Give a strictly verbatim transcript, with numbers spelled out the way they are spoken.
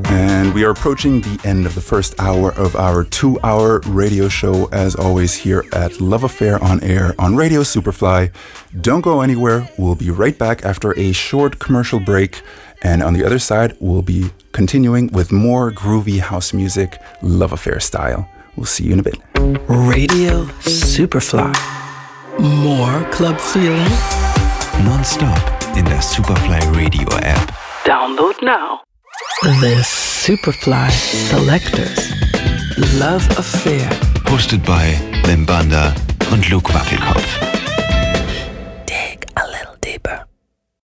And we are approaching the end of the first hour of our two-hour radio show, as always, here at Love Affair on Air on Radio Superfly. Don't go anywhere. We'll be right back after a short commercial break. And on the other side, we'll be continuing with more groovy house music, Love Affair style. We'll see you in a bit. Radio Superfly. More club feeling? Non-stop in der Superfly Radio App. Download now. The Superfly Selectors. Love Affair. Hosted by Wim Banda und Luke Wackelkopf.